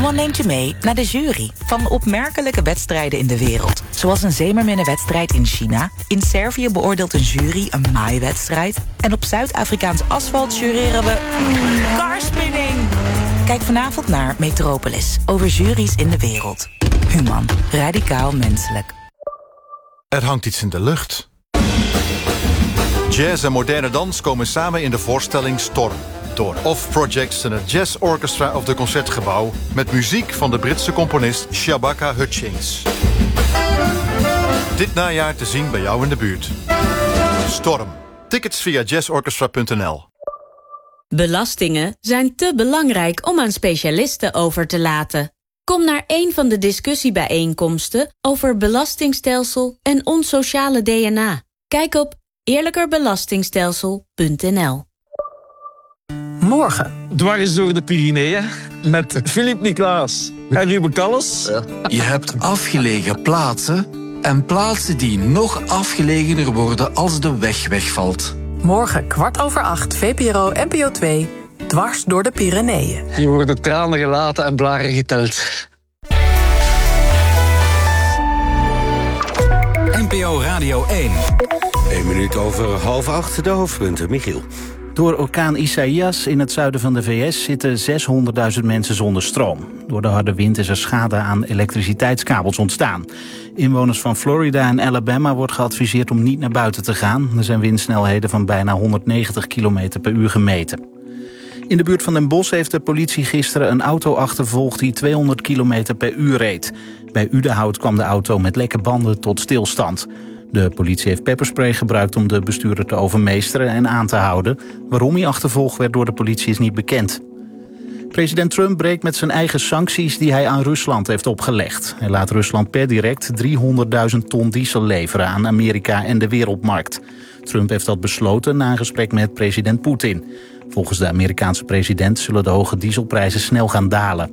Human neemt je mee naar de jury van opmerkelijke wedstrijden in de wereld. Zoals een zeemerminnenwedstrijd in China. In Servië beoordeelt een jury een maaiwedstrijd. En op Zuid-Afrikaans asfalt jureren we karspinning. Kijk vanavond naar Metropolis, over juries in de wereld. Human, radicaal menselijk. Er hangt iets in de lucht. Jazz en moderne dans komen samen in de voorstelling Storm. Door Off Projects en het Jazz Orchestra of de Concertgebouw... met muziek van de Britse componist Shabaka Hutchings. Dit najaar te zien bij jou in de buurt. Storm. Tickets via jazzorchestra.nl. Belastingen zijn te belangrijk om aan specialisten over te laten. Kom naar een van de discussiebijeenkomsten over belastingstelsel en ons sociale DNA. Kijk op eerlijkerbelastingstelsel.nl. Morgen. Dwars door de Pyreneeën met Philippe Niklaas en Ruben Kalles. Je hebt afgelegen plaatsen en plaatsen die nog afgelegener worden als de weg wegvalt. Morgen 7:15, VPRO NPO 2, dwars door de Pyreneeën. Hier worden tranen gelaten en blaren geteld. NPO Radio 1. 1 minuut over 7:30, de hoofdpunten. Michiel. Door orkaan Isaias in het zuiden van de VS zitten 600.000 mensen zonder stroom. Door de harde wind is er schade aan elektriciteitskabels ontstaan. Inwoners van Florida en Alabama wordt geadviseerd om niet naar buiten te gaan. Er zijn windsnelheden van bijna 190 km per uur gemeten. In de buurt van Den Bosch heeft de politie gisteren een auto achtervolgd die 200 km per uur reed. Bij Udenhout kwam de auto met lekke banden tot stilstand. De politie heeft pepperspray gebruikt om de bestuurder te overmeesteren en aan te houden. Waarom hij achtervolgd werd door de politie is niet bekend. President Trump breekt met zijn eigen sancties die hij aan Rusland heeft opgelegd. Hij laat Rusland per direct 300.000 ton diesel leveren aan Amerika en de wereldmarkt. Trump heeft dat besloten na een gesprek met president Poetin. Volgens de Amerikaanse president zullen de hoge dieselprijzen snel gaan dalen.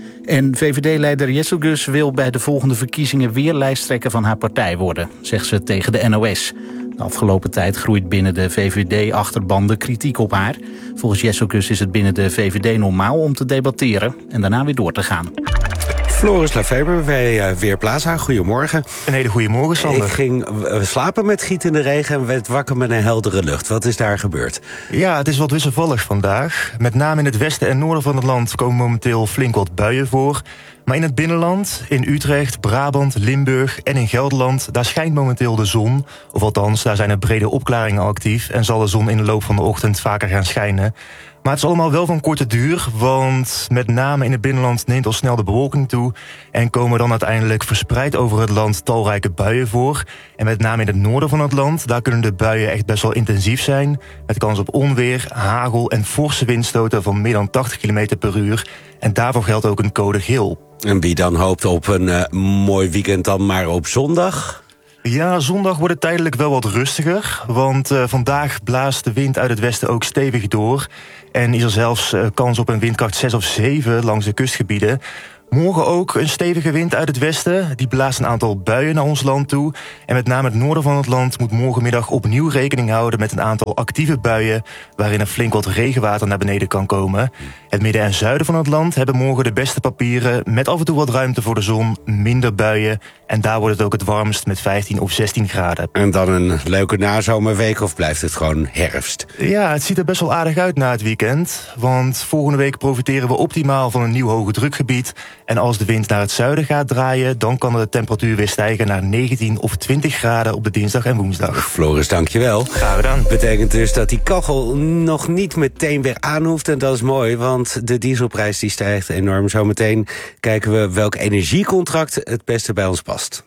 En VVD-leider Jesselgus wil bij de volgende verkiezingen weer lijsttrekker van haar partij worden, zegt ze tegen de NOS. De afgelopen tijd groeit binnen de VVD-achterban de kritiek op haar. Volgens Jesselgus is het binnen de VVD normaal om te debatteren en daarna weer door te gaan. Floris Lafeber bij Weerplaza. Goedemorgen. Een hele goede morgen, Sander. Ik ging slapen met gietende regen en werd wakker met een heldere lucht. Wat is daar gebeurd? Ja, het is wat wisselvallig vandaag. Met name in het westen en noorden van het land komen momenteel flink wat buien voor. Maar in het binnenland, in Utrecht, Brabant, Limburg en in Gelderland, daar schijnt momenteel de zon. Of althans, daar zijn er brede opklaringen actief en zal de zon in de loop van de ochtend vaker gaan schijnen. Maar het is allemaal wel van korte duur, want met name in het binnenland neemt al snel de bewolking toe en komen dan uiteindelijk verspreid over het land talrijke buien voor. En met name in het noorden van het land, daar kunnen de buien echt best wel intensief zijn, met kans op onweer, hagel en forse windstoten van meer dan 80 km per uur. En daarvoor geldt ook een code geel. En wie dan hoopt op een mooi weekend dan maar op zondag? Ja, zondag wordt het tijdelijk wel wat rustiger, want vandaag blaast de wind uit het westen ook stevig door. En is er zelfs kans op een windkracht 6 of 7 langs de kustgebieden. Morgen ook een stevige wind uit het westen. Die blaast een aantal buien naar ons land toe. En met name het noorden van het land moet morgenmiddag opnieuw rekening houden met een aantal actieve buien, waarin er flink wat regenwater naar beneden kan komen. Het midden en zuiden van het land hebben morgen de beste papieren, met af en toe wat ruimte voor de zon, minder buien. En daar wordt het ook het warmst met 15 of 16 graden. En dan een leuke nazomerweek of blijft het gewoon herfst? Ja, het ziet er best wel aardig uit na het weekend. Want volgende week profiteren we optimaal van een nieuw hoge drukgebied. En als de wind naar het zuiden gaat draaien, dan kan de temperatuur weer stijgen naar 19 of 20 graden op de dinsdag en woensdag. Floris, dankjewel. Graag gedaan. Betekent dus dat die kachel nog niet meteen weer aan hoeft. En dat is mooi, want de dieselprijs die stijgt enorm. Zometeen kijken we welk energiecontract het beste bij ons past.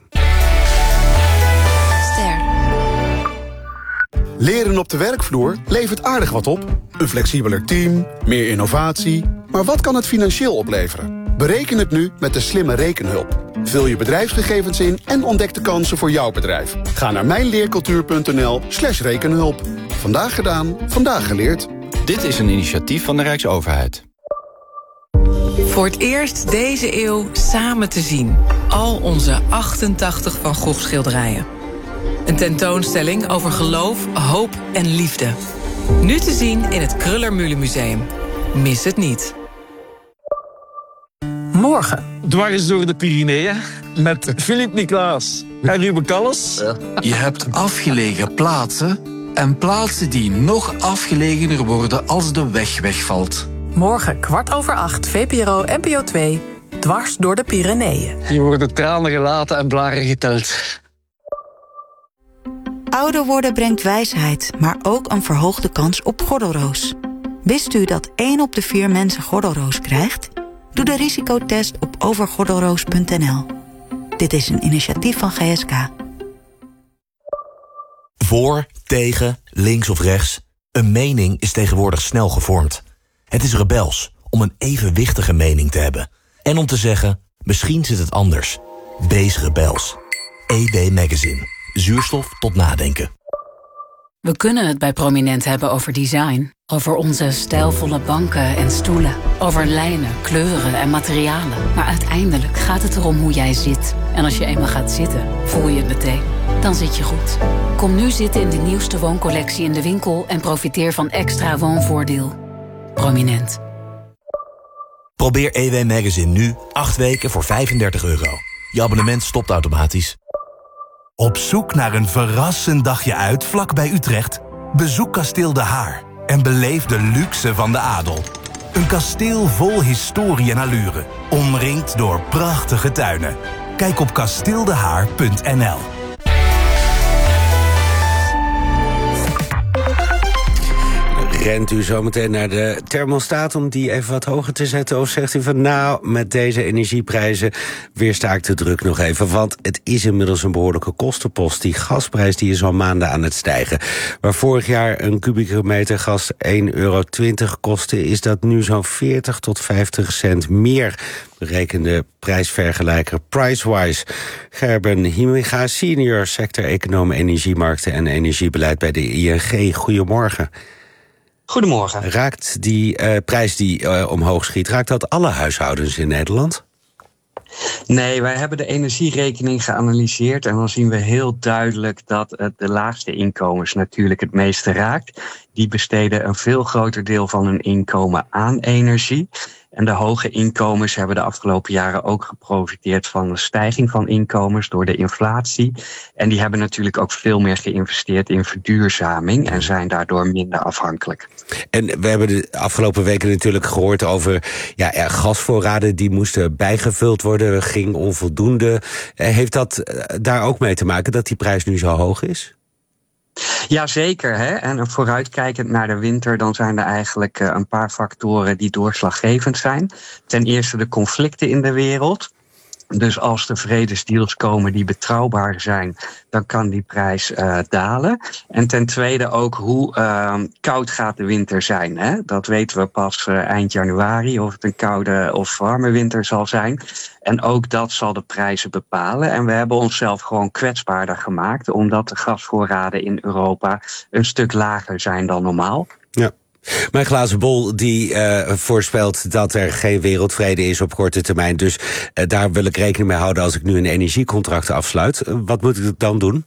Leren op de werkvloer levert aardig wat op. Een flexibeler team, meer innovatie. Maar wat kan het financieel opleveren? Bereken het nu met de slimme rekenhulp. Vul je bedrijfsgegevens in en ontdek de kansen voor jouw bedrijf. Ga naar mijnleercultuur.nl/rekenhulp. Vandaag gedaan, vandaag geleerd. Dit is een initiatief van de Rijksoverheid. Voor het eerst deze eeuw samen te zien. Al onze 88 Van Gogh schilderijen. Een tentoonstelling over geloof, hoop en liefde. Nu te zien in het Kröller-Mühle Museum. Mis het niet. Morgen. Dwars door de Pyreneeën met Philippe Niklaas en Ruben Kalles. Je hebt afgelegen plaatsen en plaatsen die nog afgelegener worden als de weg wegvalt. Morgen 8:15, VPRO NPO 2, Dwars door de Pyreneeën. Hier worden tranen gelaten en blaren geteld. Ouder worden brengt wijsheid, maar ook een verhoogde kans op gordelroos. Wist u dat 1 op de 4 mensen gordelroos krijgt? Doe de risicotest op overgordelroos.nl. Dit is een initiatief van GSK. Voor, tegen, links of rechts. Een mening is tegenwoordig snel gevormd. Het is rebels om een evenwichtige mening te hebben. En om te zeggen, misschien zit het anders. Wees rebels. EW Magazine. Zuurstof tot nadenken. We kunnen het bij Prominent hebben over design. Over onze stijlvolle banken en stoelen. Over lijnen, kleuren en materialen. Maar uiteindelijk gaat het erom hoe jij zit. En als je eenmaal gaat zitten, voel je het meteen. Dan zit je goed. Kom nu zitten in de nieuwste wooncollectie in de winkel... en profiteer van extra woonvoordeel. Prominent. Probeer EW Magazine nu 8 weken voor €35. Je abonnement stopt automatisch. Op zoek naar een verrassend dagje uit vlakbij Utrecht? Bezoek Kasteel De Haar en beleef de luxe van de adel. Een kasteel vol historie en allure, omringd door prachtige tuinen. Kijk op kasteeldehaar.nl. Rent u zometeen naar de thermostaat om die even wat hoger te zetten? Of zegt u van nou, met deze energieprijzen weersta ik de druk nog even? Want het is inmiddels een behoorlijke kostenpost. Die gasprijs die is al maanden aan het stijgen. Waar vorig jaar een kubieke meter gas €1,20 kostte... is dat nu zo'n 40 tot 50 cent meer. Berekende prijsvergelijker Pricewise. Gerben Himinga, senior sector-econoom energiemarkten en energiebeleid bij de ING. Goedemorgen. Goedemorgen. Raakt die prijs die omhoog schiet, raakt dat alle huishoudens in Nederland? Nee, wij hebben de energierekening geanalyseerd en dan zien we heel duidelijk dat de laagste inkomens natuurlijk het meeste raakt. Die besteden een veel groter deel van hun inkomen aan energie. En de hoge inkomens hebben de afgelopen jaren ook geprofiteerd van de stijging van inkomens door de inflatie. En die hebben natuurlijk ook veel meer geïnvesteerd in verduurzaming en zijn daardoor minder afhankelijk. En we hebben de afgelopen weken natuurlijk gehoord over gasvoorraden die moesten bijgevuld worden, ging onvoldoende. Heeft dat daar ook mee te maken dat die prijs nu zo hoog is? Jazeker, hè? En vooruitkijkend naar de winter, dan zijn er eigenlijk een paar factoren die doorslaggevend zijn. Ten eerste de conflicten in de wereld. Dus als er vredesdeals komen die betrouwbaar zijn, dan kan die prijs dalen. En ten tweede ook hoe koud gaat de winter zijn. Hè? Dat weten we pas eind januari, of het een koude of warme winter zal zijn. En ook dat zal de prijzen bepalen. En we hebben onszelf gewoon kwetsbaarder gemaakt, omdat de gasvoorraden in Europa een stuk lager zijn dan normaal. Ja. Mijn glazen bol die voorspelt dat er geen wereldvrede is op korte termijn. Dus daar wil ik rekening mee houden als ik nu een energiecontract afsluit. Wat moet ik dan doen?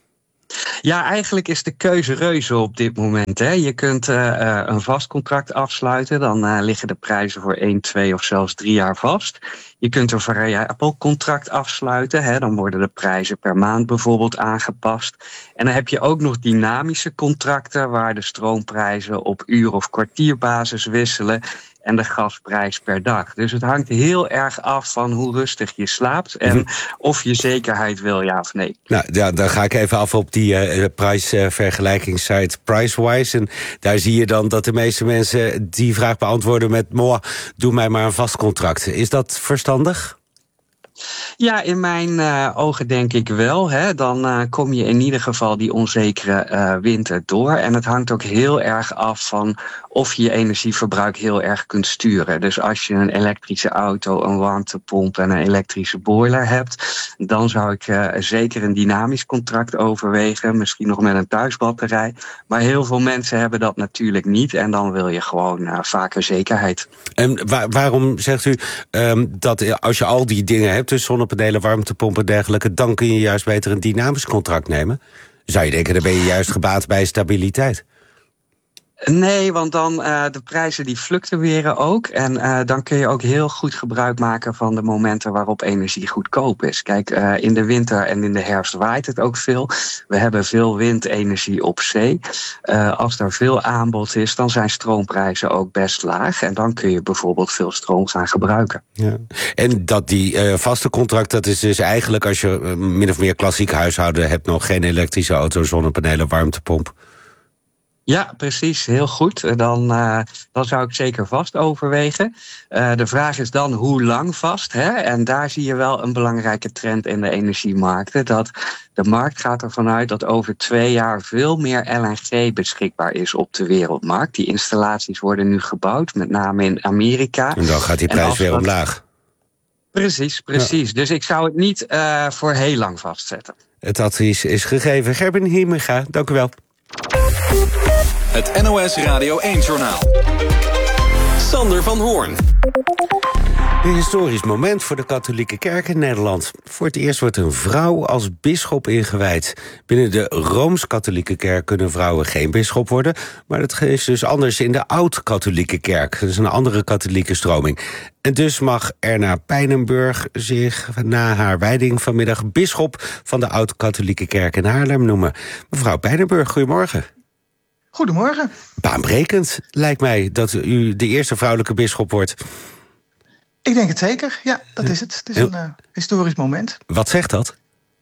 Ja, eigenlijk is de keuze reuze op dit moment. Hè. Je kunt een vast contract afsluiten. Dan liggen de prijzen voor 1, 2 of zelfs 3 jaar vast. Je kunt een variabel contract afsluiten. Hè. Dan worden de prijzen per maand bijvoorbeeld aangepast. En dan heb je ook nog dynamische contracten waar de stroomprijzen op uur- of kwartierbasis wisselen. En de gasprijs per dag. Dus het hangt heel erg af van hoe rustig je slaapt en of je zekerheid wil, ja of nee. Nou ja, dan ga ik even af op die prijsvergelijkingssite Pricewise. En daar zie je dan dat de meeste mensen die vraag beantwoorden met doe mij maar een vast contract. Is dat verstandig? Ja, in mijn ogen denk ik wel. Hè. Dan kom je in ieder geval die onzekere winter door. En het hangt ook heel erg af van of je je energieverbruik heel erg kunt sturen. Dus als je een elektrische auto, een warmtepomp en een elektrische boiler hebt, dan zou ik zeker een dynamisch contract overwegen. Misschien nog met een thuisbatterij. Maar heel veel mensen hebben dat natuurlijk niet. En dan wil je gewoon vaker zekerheid. En waarom zegt u dat als je al die dingen hebt, dus zonnepanelen, warmtepompen en dergelijke, dan kun je juist beter een dynamisch contract nemen? Zou je denken, dan ben je juist gebaat bij stabiliteit. Nee, want dan de prijzen die fluctueren ook. En dan kun je ook heel goed gebruik maken van de momenten waarop energie goedkoop is. Kijk, in de winter en in de herfst waait het ook veel. We hebben veel windenergie op zee. Als er veel aanbod is, dan zijn stroomprijzen ook best laag. En dan kun je bijvoorbeeld veel stroom gaan gebruiken. Ja. En die vaste contract, dat is dus eigenlijk als je min of meer klassiek huishouden hebt, nog geen elektrische auto, zonnepanelen, warmtepomp. Ja, precies. Heel goed. Dan zou ik zeker vast overwegen. De vraag is dan hoe lang vast. Hè? En daar zie je wel een belangrijke trend in de energiemarkten. Dat de markt gaat ervan uit dat over 2 jaar veel meer LNG beschikbaar is op de wereldmarkt. Die installaties worden nu gebouwd, met name in Amerika. En dan gaat die prijs weer omlaag. Precies. Ja. Dus ik zou het niet voor heel lang vastzetten. Het advies is gegeven. Gerben Hiemega, dank u wel. Het NOS Radio 1-journaal. Sander van Hoorn. Een historisch moment voor de katholieke kerk in Nederland. Voor het eerst wordt een vrouw als bisschop ingewijd. Binnen de Rooms-Katholieke kerk kunnen vrouwen geen bisschop worden, maar dat is dus anders in de Oud-Katholieke kerk. Dat is een andere katholieke stroming. En dus mag Erna Pijnenburg zich na haar wijding vanmiddag bisschop van de Oud-Katholieke kerk in Haarlem noemen. Mevrouw Pijnenburg, goedemorgen. Goedemorgen. Baanbrekend lijkt mij dat u de eerste vrouwelijke bisschop wordt. Ik denk het zeker, ja, dat is het. Het is een historisch moment. Wat zegt dat?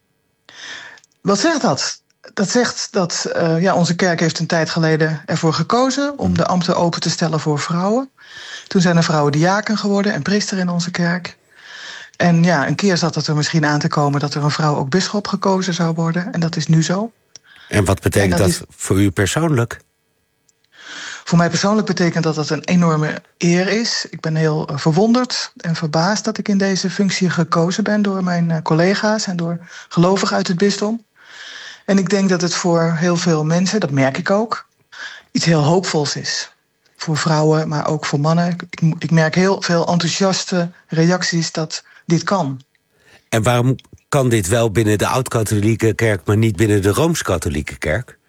Wat zegt dat? Dat zegt dat onze kerk heeft een tijd geleden ervoor gekozen om de ambten open te stellen voor vrouwen. Toen zijn er vrouwen diaken geworden en priester in onze kerk. En ja, een keer zat het er misschien aan te komen dat er een vrouw ook bisschop gekozen zou worden. En dat is nu zo. En wat betekent dat voor u persoonlijk? Voor mij persoonlijk betekent dat het een enorme eer is. Ik ben heel verwonderd en verbaasd dat ik in deze functie gekozen ben door mijn collega's en door gelovigen uit het bisdom. En ik denk dat het voor heel veel mensen, dat merk ik ook, iets heel hoopvols is. Voor vrouwen, maar ook voor mannen. Ik merk heel veel enthousiaste reacties dat dit kan. En waarom kan dit wel binnen de Oud-Katholieke kerk, maar niet binnen de Rooms-Katholieke kerk?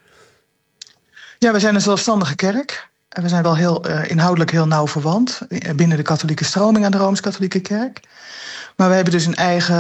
Ja, we zijn een zelfstandige kerk. En we zijn wel heel inhoudelijk heel nauw verwant binnen de katholieke stroming aan de Rooms-Katholieke kerk. Maar we hebben dus een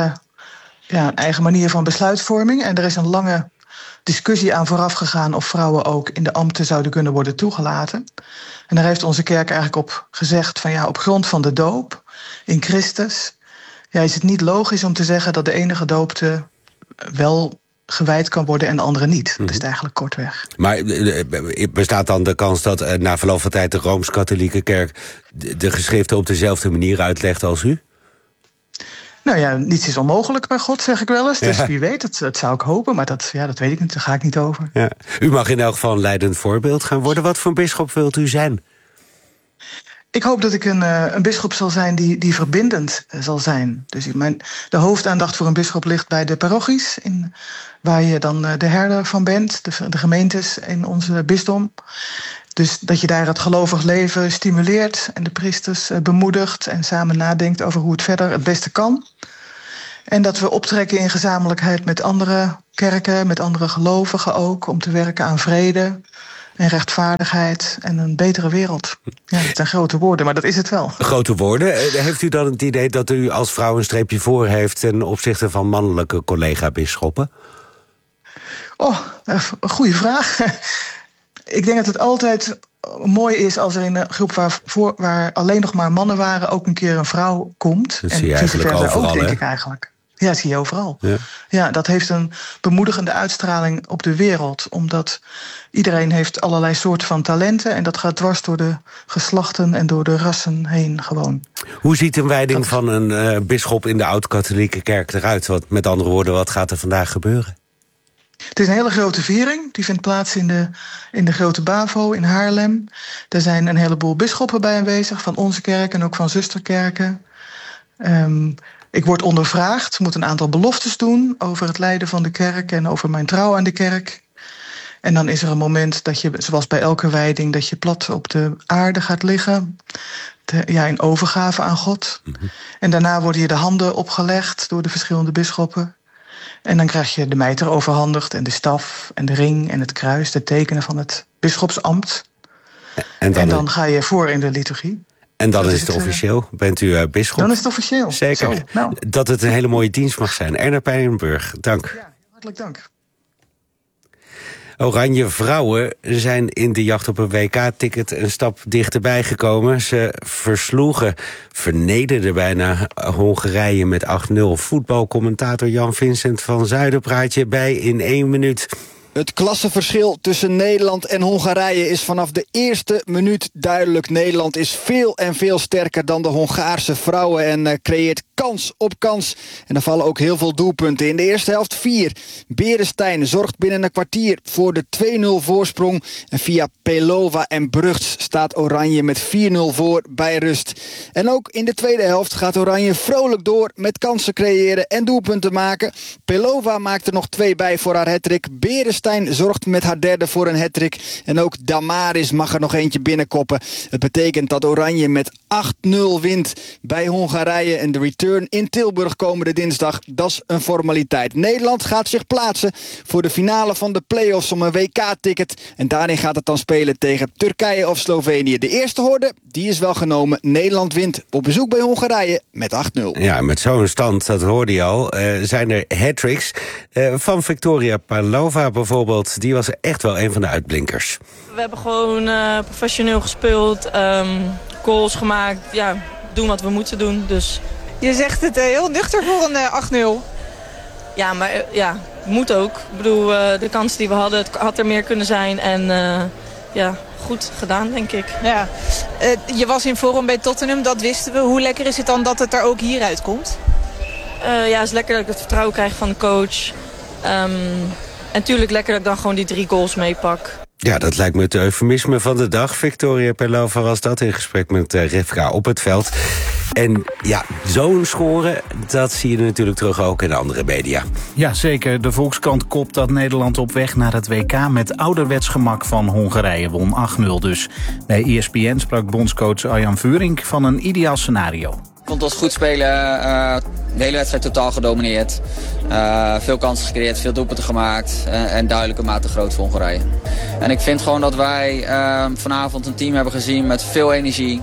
eigen manier van besluitvorming. En er is een lange discussie aan vooraf gegaan of vrouwen ook in de ambten zouden kunnen worden toegelaten. En daar heeft onze kerk eigenlijk op gezegd van op grond van de doop in Christus is het niet logisch om te zeggen dat de ene gedoopte wel gewijd kan worden en de andere niet. Dat is het eigenlijk kortweg. Maar bestaat dan de kans dat na verloop van tijd de Rooms-Katholieke kerk de geschriften op dezelfde manier uitlegt als u? Nou ja, niets is onmogelijk bij God, zeg ik wel eens. Dus wie weet, dat zou ik hopen, maar dat weet ik niet, daar ga ik niet over. Ja. U mag in elk geval een leidend voorbeeld gaan worden. Wat voor bisschop wilt u zijn? Ik hoop dat ik een bisschop zal zijn die verbindend zal zijn. Dus de hoofdaandacht voor een bisschop ligt bij de parochies, waar je dan de herder van bent, de gemeentes in onze bisdom. Dus dat je daar het gelovig leven stimuleert en de priesters bemoedigt en samen nadenkt over hoe het verder het beste kan. En dat we optrekken in gezamenlijkheid met andere kerken, met andere gelovigen ook, om te werken aan vrede en rechtvaardigheid en een betere wereld. Ja, dat zijn grote woorden, maar dat is het wel. Grote woorden. Heeft u dan het idee dat u als vrouw een streepje voor heeft ten opzichte van mannelijke collega-bisschoppen? Oh, een goede vraag. Ik denk dat het altijd mooi is als er in een groep waar alleen nog maar mannen waren ook een keer een vrouw komt. Dat zie je eigenlijk overal, ook, denk ik eigenlijk. Ja, dat zie je overal. Ja, dat heeft een bemoedigende uitstraling op de wereld. Omdat iedereen heeft allerlei soorten van talenten. En dat gaat dwars door de geslachten en door de rassen heen gewoon. Hoe ziet een wijding van een bisschop in de Oud-Katholieke kerk eruit? Met andere woorden, wat gaat er vandaag gebeuren? Het is een hele grote viering. Die vindt plaats in de Grote Bavo in Haarlem. Er zijn een heleboel bisschoppen bij aanwezig. Van onze kerk en ook van zusterkerken. Ik word ondervraagd, moet een aantal beloftes doen over het leiden van de kerk en over mijn trouw aan de kerk. En dan is er een moment dat je, zoals bij elke wijding, dat je plat op de aarde gaat liggen. In overgave aan God. Mm-hmm. En daarna worden je de handen opgelegd door de verschillende bisschoppen. En dan krijg je de mijter overhandigd en de staf en de ring en het kruis, de tekenen van het bisschopsambt. En dan ga je voor in de liturgie. En dan is het officieel. Bent u bisschop? Dan is het officieel. Zeker. Zo, nou. Dat het een hele mooie dienst mag zijn. Erna Pijnenburg, dank. Ja, hartelijk dank. Oranje vrouwen zijn in de jacht op een WK-ticket een stap dichterbij gekomen. Ze vernederden bijna Hongarije met 8-0. Voetbalcommentator Jan-Vincent van Zuiden praat je bij in 1 minuut. Het klassenverschil tussen Nederland en Hongarije is vanaf de eerste minuut duidelijk. Nederland is veel en veel sterker dan de Hongaarse vrouwen en creëert kans op kans. En er vallen ook heel veel doelpunten. In de eerste helft 4. Beresteyn zorgt binnen een kwartier voor de 2-0 voorsprong. En via Pelova en Brugts staat Oranje met 4-0 voor bij rust. En ook in de tweede helft gaat Oranje vrolijk door met kansen creëren en doelpunten maken. Pelova maakt er nog 2 bij voor haar hattrick. Beresteyn zorgt met haar derde voor een hattrick. En ook Damaris mag er nog eentje binnenkoppen. Het betekent dat Oranje met 8-0 wint bij Hongarije. En de return in Tilburg komende dinsdag, dat is een formaliteit. Nederland gaat zich plaatsen voor de finale van de play-offs om een WK-ticket. En daarin gaat het dan spelen tegen Turkije of Slovenië. De eerste horde, die is wel genomen. Nederland wint op bezoek bij Hongarije met 8-0. Ja, met zo'n stand, dat hoorde je al, zijn er hat-tricks. Van Victoria Pelova bijvoorbeeld, die was echt wel een van de uitblinkers. We hebben gewoon professioneel gespeeld, goals gemaakt, ja, doen wat we moeten doen. Dus. Je zegt het heel nuchter voor een 8-0. Ja, maar ja, moet ook. Ik bedoel, de kans die we hadden, het had er meer kunnen zijn. En ja, goed gedaan, denk ik. Ja. Je was in vorm bij Tottenham, dat wisten we. Hoe lekker is het dan dat het er ook hieruit komt? Ja, het is lekker dat ik het vertrouwen krijg van de coach. En natuurlijk lekker dat ik dan gewoon die 3 goals meepak. Ja, dat lijkt me het eufemisme van de dag. Victoria Pelova was dat in gesprek met Rivka op het veld. En ja, zo'n score, dat zie je natuurlijk terug ook in andere media. Ja, zeker. De Volkskrant kopt dat Nederland op weg naar het WK met ouderwets gemak van Hongarije won 8-0 dus. Bij ESPN sprak bondscoach Arjan Vuuring van een ideaal scenario. Ik vond ons goed spelen, de hele wedstrijd totaal gedomineerd. Veel kansen gecreëerd, veel doelpunten gemaakt en duidelijke mate groot voor Hongarije. En ik vind gewoon dat wij vanavond een team hebben gezien met veel energie.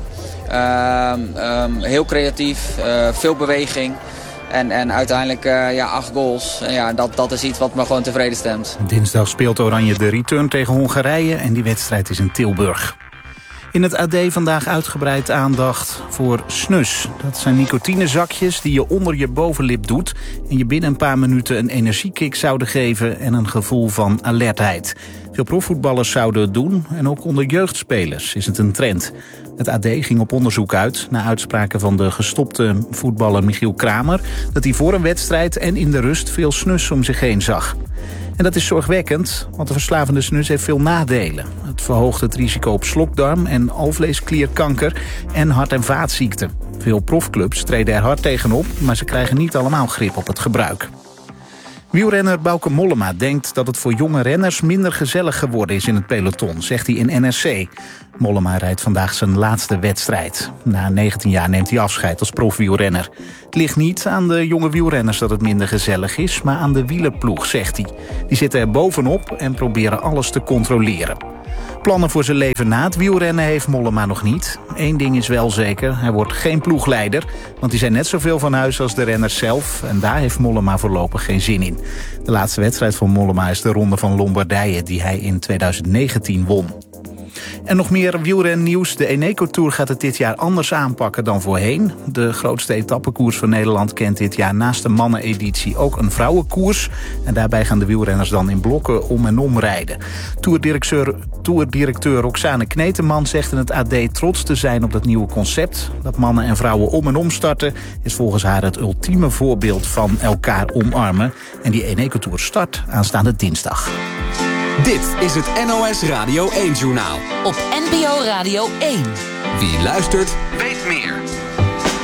Heel creatief, veel beweging. En uiteindelijk 8 goals. En ja, dat is iets wat me gewoon tevreden stemt. Dinsdag speelt Oranje de return tegen Hongarije en die wedstrijd is in Tilburg. In het AD vandaag uitgebreid aandacht voor snus. Dat zijn nicotinezakjes die je onder je bovenlip doet en je binnen een paar minuten een energiekick zouden geven en een gevoel van alertheid. Veel profvoetballers zouden het doen en ook onder jeugdspelers is het een trend. Het AD ging op onderzoek uit na uitspraken van de gestopte voetballer Michiel Kramer dat hij voor een wedstrijd en in de rust veel snus om zich heen zag. En dat is zorgwekkend, want de verslavende snus heeft veel nadelen. Het verhoogt het risico op slokdarm- en alvleesklierkanker en hart- en vaatziekten. Veel profclubs treden er hard tegenop, maar ze krijgen niet allemaal grip op het gebruik. Wielrenner Bauke Mollema denkt dat het voor jonge renners minder gezellig geworden is in het peloton, zegt hij in NRC. Mollema rijdt vandaag zijn laatste wedstrijd. Na 19 jaar neemt hij afscheid als profwielrenner. Het ligt niet aan de jonge wielrenners dat het minder gezellig is, maar aan de wielerploeg, zegt hij. Die zitten er bovenop en proberen alles te controleren. Plannen voor zijn leven na het wielrennen heeft Mollema nog niet. Eén ding is wel zeker, hij wordt geen ploegleider, want die zijn net zoveel van huis als de renners zelf en daar heeft Mollema voorlopig geen zin in. De laatste wedstrijd van Mollema is de Ronde van Lombardije die hij in 2019 won. En nog meer wielrennieuws. De Eneco Tour gaat het dit jaar anders aanpakken dan voorheen. De grootste etappekoers van Nederland kent dit jaar naast de manneneditie ook een vrouwenkoers. En daarbij gaan de wielrenners dan in blokken om en om rijden. Tourdirecteur Roxane Kneteman zegt in het AD trots te zijn op dat nieuwe concept. Dat mannen en vrouwen om en om starten is volgens haar het ultieme voorbeeld van elkaar omarmen. En die Eneco Tour start aanstaande dinsdag. Dit is het NOS Radio 1-journaal. Op NPO Radio 1. Wie luistert, weet meer.